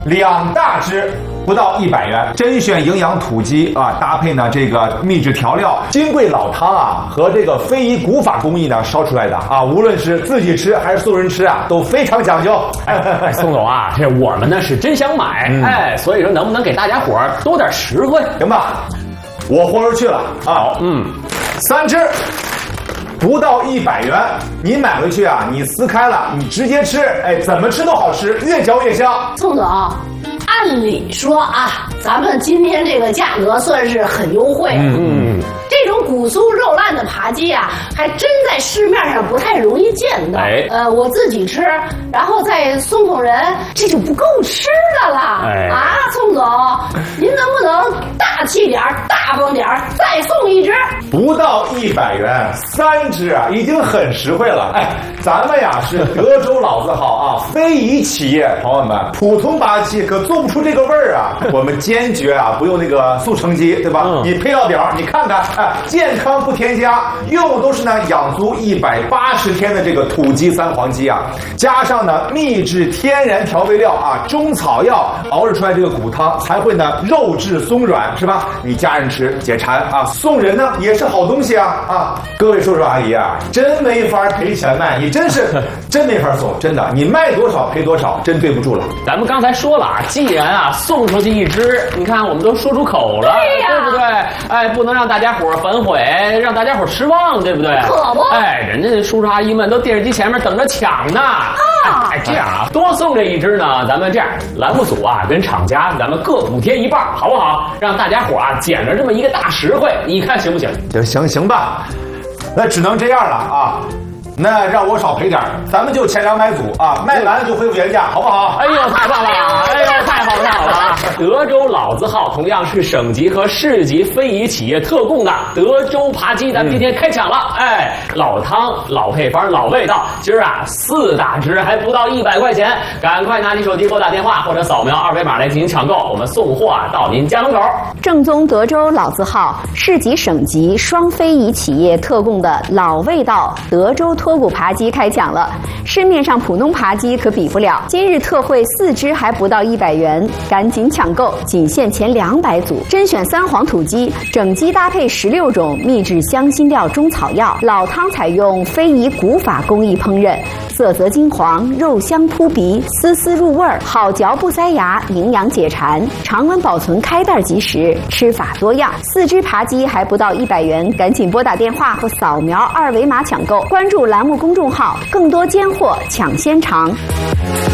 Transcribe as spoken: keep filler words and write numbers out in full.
两大支。不到一百元，甄选营养土鸡啊，搭配呢这个秘制调料金贵老汤啊，和这个非遗古法工艺呢烧出来的啊，无论是自己吃还是送人吃啊，都非常讲究。 哎，宋总啊，这我们呢是真想买，嗯、哎，所以说能不能给大家伙儿多点实惠？ 行吧，我豁出去了啊，嗯，三只。不到一百元，你买回去啊，你撕开了，你直接吃，哎，怎么吃都好吃，越嚼越香。 宋总，按理说啊，咱们今天这个价格算是很优惠。嗯，这种骨酥肉烂的扒鸡啊，还真在市面上不太容易见到。哎，呃，我自己吃，然后再送送人，这就不够吃的了。哎，啊，宋总，您能不能大气点大方点再送一只？ 不到一百元，三只啊，已经很实惠了。哎，咱们呀是德州老字号啊，非遗企业，朋友们，普通扒鸡可做不出这个味儿啊。我们坚决啊不用那个速成鸡，对吧？嗯、你配料表你看看，哎，健康不添加，用的都是呢养足一百八十天的这个土鸡三黄鸡啊，加上呢秘制天然调味料啊，中草药熬制出来这个骨汤才会呢肉质松软，是吧？你家人吃解馋啊，送人呢也是好东西啊啊！各位叔叔阿姨啊，真没法赔钱卖，你真是真没法送，真的，你卖多少赔多少，真对不住了。 咱们刚才说了啊，既然啊送出去一只，你看我们都说出口了， 对呀， 对不对？哎，不能让大家伙反悔，让大家伙失望，对不对？ 可不， 哎，人家叔叔阿姨们都电视机前面等着抢呢。啊，哎，这样啊，多送这一只呢，咱们这样，栏目组啊跟厂家咱们各补贴一半，好不好？让大家伙啊捡着这么一个大实惠，你看行不行？ 行行行吧，那只能这样了啊。那让我少赔点，咱们就前两百组啊，卖完就恢复原价，好不好？ 哎呦，太棒了！哎呦，太好了，太好了！德州老字号同样是省级和市级非遗企业特供的德州扒鸡，咱们今天开抢了！哎，老汤、老配方、老味道，今儿啊四大只还不到一百块钱，赶快拿你手机拨打电话或者扫描二维码来进行抢购，我们送货啊到您家门口。 正宗德州老字号、市级省级双非遗企业特供的老味道德州脱骨扒鸡开抢了，市面上普通扒鸡可比不了，今日特惠四只还不到一百元，赶紧抢购，仅限前两百组。甄选三黄土鸡，整鸡搭配十六种秘制香辛料中草药，老汤采用非遗古法工艺烹饪，色泽金黄，肉香扑鼻，丝丝入味儿，好嚼不塞牙，营养解馋，常温保存，开袋即食，吃法多样。四只扒鸡还不到一百元，赶紧拨打电话或扫描二维码抢购，关注栏目公众号，更多尖货抢先尝。